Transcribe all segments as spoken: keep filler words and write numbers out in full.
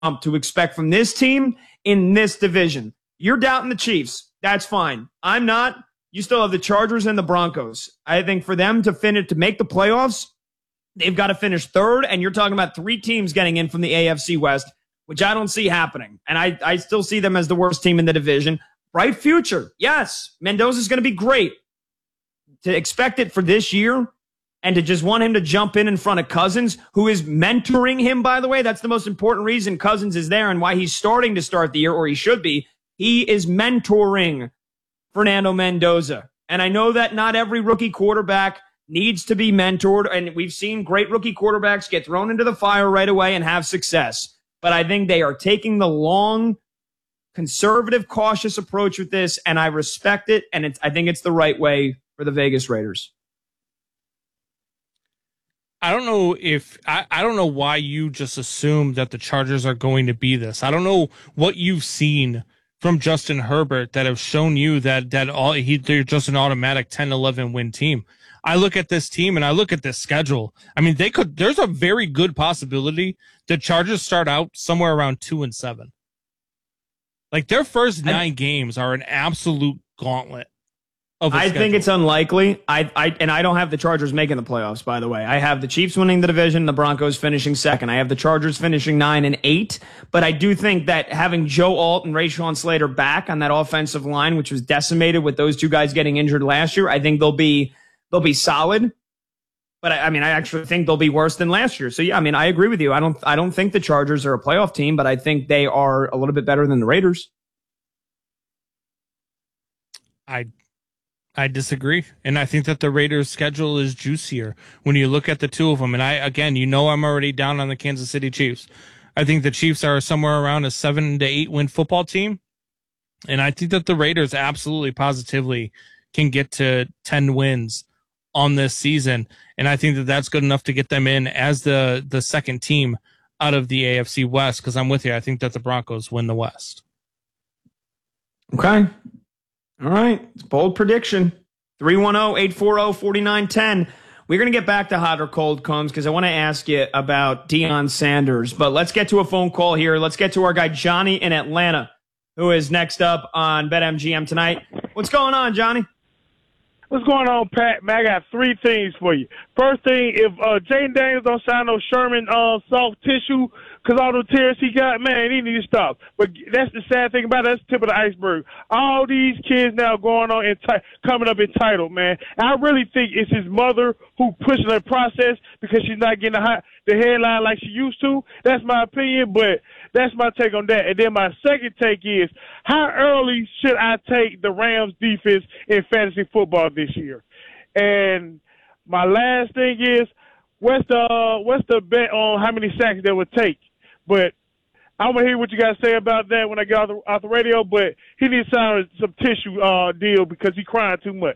to expect from this team in this division. You're doubting the Chiefs. That's fine. I'm not. You still have the Chargers and the Broncos. I think for them to finish, to make the playoffs, they've got to finish third, and you're talking about three teams getting in from the A F C West, which I don't see happening. And I, I still see them as the worst team in the division. Bright future. Yes, Mendoza's going to be great. To expect it for this year and to just want him to jump in in front of Cousins, who is mentoring him, by the way, that's the most important reason Cousins is there and why he's starting to start the year, or he should be. He is mentoring Fernando Mendoza. And I know that not every rookie quarterback needs to be mentored, and we've seen great rookie quarterbacks get thrown into the fire right away and have success. But I think they are taking the long, conservative, cautious approach with this, and I respect it, and it's, I think it's the right way for the Vegas Raiders. I don't know if I, I don't know why you just assume that the Chargers are going to be this. I don't know what you've seen from Justin Herbert that have shown you that that all he they're just an automatic ten eleven win team. I look at this team and I look at this schedule. I mean, they could there's a very good possibility the Chargers start out somewhere around two and seven. Like their first nine I, games are an absolute gauntlet. Of I schedule. think it's unlikely. I, I and I don't have the Chargers making the playoffs, by the way. I have the Chiefs winning the division, the Broncos finishing second. I have the Chargers finishing nine and eight. But I do think that having Joe Alt and Rashawn Slater back on that offensive line, which was decimated with those two guys getting injured last year, I think they'll be they'll be solid. But I, I mean, I actually think they'll be worse than last year. So yeah, I mean, I agree with you. I don't I don't think the Chargers are a playoff team, but I think they are a little bit better than the Raiders. I. I disagree. And I think that the Raiders' schedule is juicier when you look at the two of them. And I, again, you know, I'm already down on the Kansas City Chiefs. I think the Chiefs are somewhere around a seven to eight win football team. And I think that the Raiders absolutely positively can get to ten wins on this season. And I think that that's good enough to get them in as the, the second team out of the A F C West. Cause I'm with you. I think that the Broncos win the West. Okay. All right. It's a bold prediction. three one zero, eight four zero, four nine one zero. We're going to get back to hot or cold, Combs, because I want to ask you about Deion Sanders. But let's get to a phone call here. Let's get to our guy Johnny in Atlanta, who is next up on BetMGM tonight. What's going on, Johnny? What's going on, Pat? Man, I got three things for you. First thing, if uh, Jaden Daniels don't sign no Sherman uh, soft tissue, because all the tears he got, man, he need to stop. But that's the sad thing about it. That's the tip of the iceberg. All these kids now going on, enti- coming up entitled, man. And I really think it's his mother who pushing the process because she's not getting the, high, the headline like she used to. That's my opinion, but that's my take on that. And then my second take is, how early should I take the Rams defense in fantasy football this year? And my last thing is, what's the what's the bet on how many sacks they would take? But I want to hear what you guys say about that when I get off the, off the radio. But he needs to sign some tissue uh, deal because he's crying too much.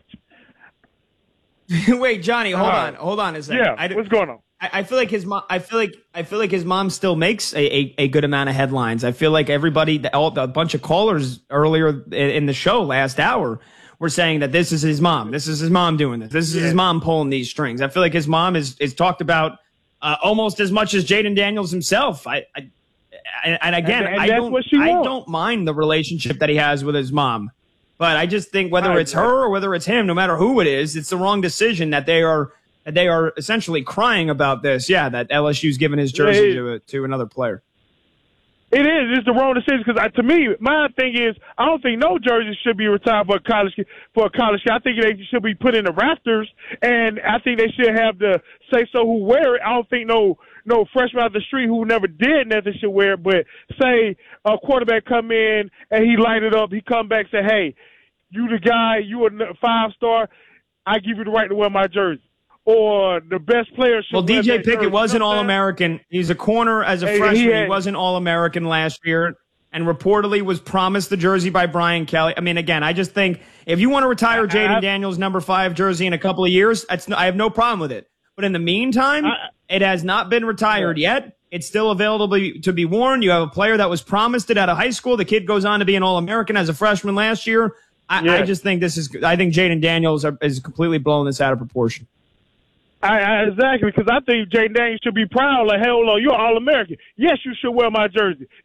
Wait, Johnny, hold uh, on, hold on a second. Yeah, I, what's going on? I, I feel like his mom. I feel like I feel like his mom still makes a, a, a good amount of headlines. I feel like everybody, all, a bunch of callers earlier in, in the show last hour were saying that this is his mom. This is his mom doing this. This is yeah. his mom pulling these strings. I feel like his mom is is talked about uh, almost as much as Jaden Daniels himself. I, I and again, and, and I don't I wants. don't mind the relationship that he has with his mom. But I just think whether right, it's right. her or whether it's him, no matter who it is, it's the wrong decision that they are that they are essentially crying about this. Yeah, that L S U's given his jersey to a, to another player. It is. It's the wrong decision because to me, my thing is, I don't think no jersey should be retired for a college for a college kid. I think they should be put in the rafters, and I think they should have the say so who wear it. I don't think no no freshman out the street who never did nothing should wear it. But say a quarterback come in and he light it up, he come back and say, "Hey, you the guy, you a five star. I give you the right to wear my jersey." Or the best player should Well, D J Pickett jersey. was an All-American. He's a corner as a hey, freshman. He, had, he was an All-American last year and reportedly was promised the jersey by Brian Kelly. I mean, again, I just think if you want to retire Jaden Daniels' number five jersey in a couple of years, that's I have no problem with it. But in the meantime, I, it has not been retired yeah. yet. It's still available to be, to be worn. You have a player that was promised it out of high school. The kid goes on to be an All-American as a freshman last year. I, yeah. I just think this is – I think Jaden Daniels are, is completely blowing this out of proportion. I, I exactly, because I think Jay Daniels should be proud. Like, hell no, you're All American. Yes, you should wear my jersey.